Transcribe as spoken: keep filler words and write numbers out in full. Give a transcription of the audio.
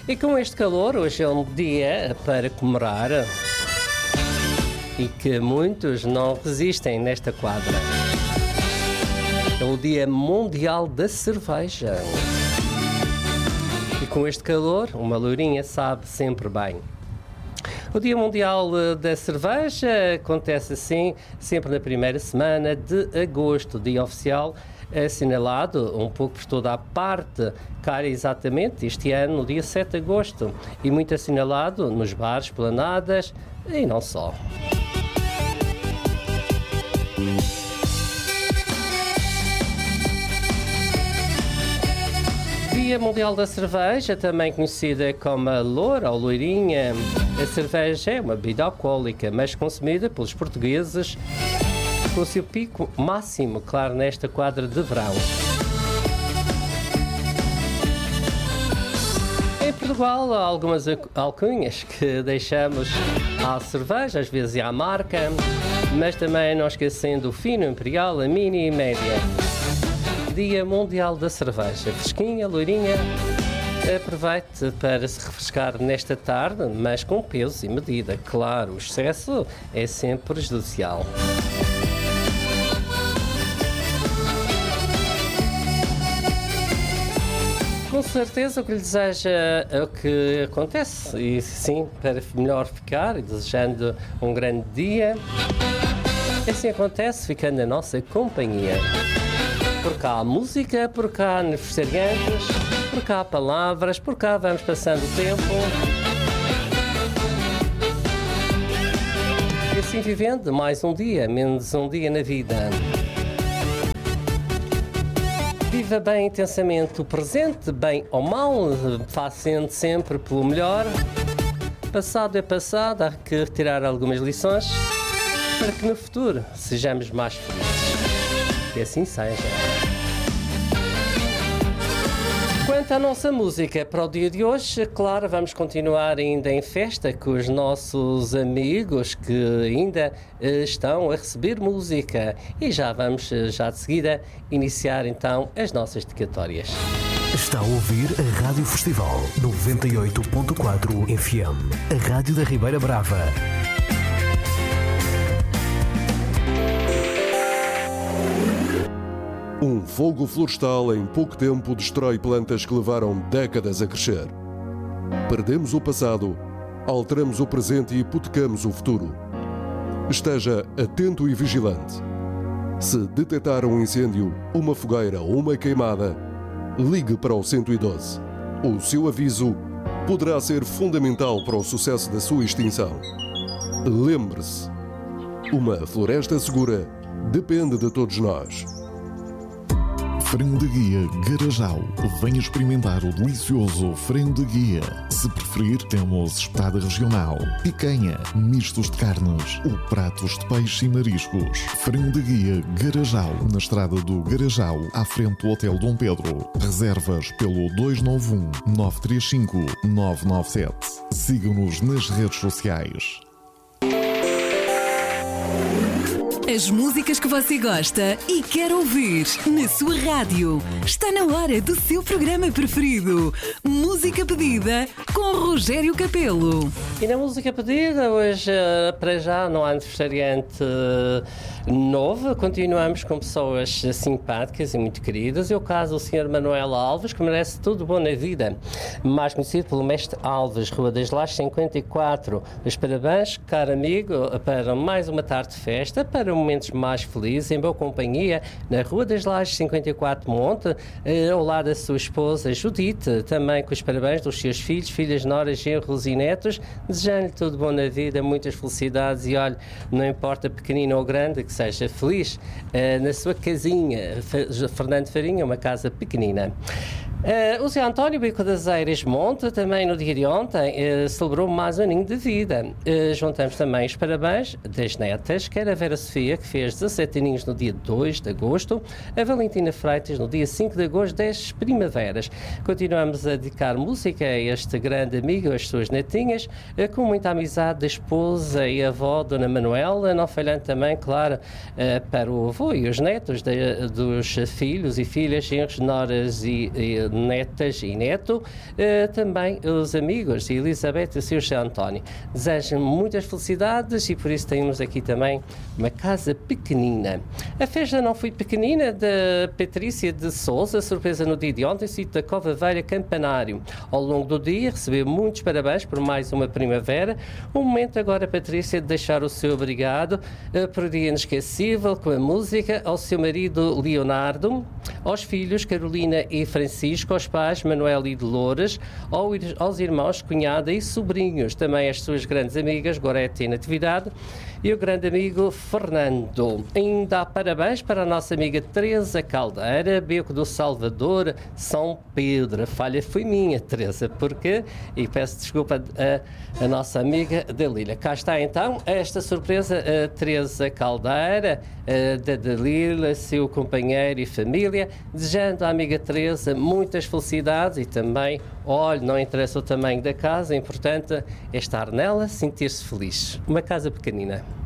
E com este calor, hoje é um dia para comemorar e que muitos não resistem nesta quadra. É o Dia Mundial da Cerveja. E com este calor, uma loirinha sabe sempre bem. O Dia Mundial da Cerveja acontece assim, sempre na primeira semana de agosto, dia oficial assinalado um pouco por toda a parte, cara exatamente este ano, no dia sete de agosto, e muito assinalado nos bares, planadas e não só. Dia Mundial da Cerveja, também conhecida como a loura ou loirinha. A cerveja é uma bebida alcoólica, mas consumida pelos portugueses com o seu pico máximo, claro, nesta quadra de verão. Em Portugal há algumas alcunhas que deixamos à cerveja, às vezes à marca, mas também não esquecendo o fino, imperial, a mini e média. Dia Mundial da Cerveja, fresquinha, loirinha, aproveite para se refrescar nesta tarde, mas com peso e medida. Claro, o excesso é sempre prejudicial. Com certeza o que lhe deseja é o que acontece, e sim, para melhor ficar, e desejando um grande dia. Assim acontece, ficando na nossa companhia. Por cá há música, por cá há aniversariantes, por cá há palavras, por cá vamos passando o tempo. E assim vivendo mais um dia, menos um dia na vida. Viva bem intensamente o presente, bem ou mal, fazendo sempre pelo melhor. Passado é passado, há que retirar algumas lições para que no futuro sejamos mais felizes. Que assim seja. Quanto à nossa música para o dia de hoje, claro, vamos continuar ainda em festa com os nossos amigos que ainda eh, estão a receber música. E já vamos, já de seguida, iniciar então as nossas dedicatórias. Está a ouvir a Rádio Festival noventa e oito ponto quatro F M, a Rádio da Ribeira Brava. Um fogo florestal em pouco tempo destrói plantas que levaram décadas a crescer. Perdemos o passado, alteramos o presente e hipotecamos o futuro. Esteja atento e vigilante. Se detectar um incêndio, uma fogueira ou uma queimada, ligue para o cento e doze. O seu aviso poderá ser fundamental para o sucesso da sua extinção. Lembre-se, uma floresta segura depende de todos nós. Frango de Guia Garajal. Venha experimentar o delicioso frango de guia. Se preferir, temos espetada regional, picanha, mistos de carnes ou pratos de peixe e mariscos. Frango de Guia Garajal, na estrada do Garajal, à frente do Hotel Dom Pedro. Reservas pelo dois nove um, nove três cinco, nove nove sete. Siga-nos nas redes sociais. As músicas que você gosta e quer ouvir na sua rádio. Está na hora do seu programa preferido. Música Pedida com Rogério Capelo. E na música pedida, hoje para já não há aniversariante novo. Continuamos com pessoas simpáticas e muito queridas. É o caso do senhor Manuel Alves, que merece tudo bom na vida. Mais conhecido pelo Mestre Alves, Rua das Lajes cinquenta e quatro. Os parabéns, caro amigo, para mais uma tarde de festa, para momentos mais felizes, em boa companhia, na Rua das Lajes cinquenta e quatro Monte, ao lado da sua esposa Judite, também com os parabéns dos seus filhos, filhas, noras, genros e netos, desejando-lhe tudo bom na vida, muitas felicidades e olha, não importa pequenino ou grande, que seja feliz uh, na sua casinha. Fernando Farinha, uma casa pequenina. Uh, o Zé António Bico das Eiras Monte, também no dia de ontem, uh, celebrou mais um aninho de vida. Uh, juntamos também os parabéns das netas, quer a Vera Sofia, que fez dezassete aninhos no dia dois de agosto, a Valentina Freitas no dia cinco de agosto, dez primaveras. Continuamos a dedicar música a este grande amigo, as suas netinhas, uh, com muita amizade da esposa e avó, Dona Manuela, não falhando também, claro, uh, para o avô e os netos de, dos filhos e filhas, genros, noras e, e netas e neto, uh, também os amigos de Elizabeth e o seu José António. Desejo muitas felicidades e por isso temos aqui também uma casa pequenina. A festa não foi pequenina, da Patrícia de Souza, surpresa no dia de ontem, sítio da Cova Velha Campanário. Ao longo do dia recebeu muitos parabéns por mais uma primavera. O momento agora, Patrícia, de deixar o seu obrigado uh, por um dia inesquecível com a música, ao seu marido Leonardo, aos filhos Carolina e Francisco, aos pais Manuel e Dolores, ao, aos irmãos, cunhada e sobrinhos, também as suas grandes amigas Gorete e Natividade e o grande amigo Fernando. Ainda há parabéns para a nossa amiga Teresa Caldeira, Beco do Salvador, São Pedro. A falha foi minha, Teresa, porque, e peço desculpa a, a nossa amiga Dalila. Cá está então esta surpresa, a Teresa Caldeira, a, da Dalila, seu companheiro e família, desejando à amiga Teresa muitas felicidades e também, olha, não interessa o tamanho da casa, o importante é estar nela, sentir-se feliz. Uma casa pequenina.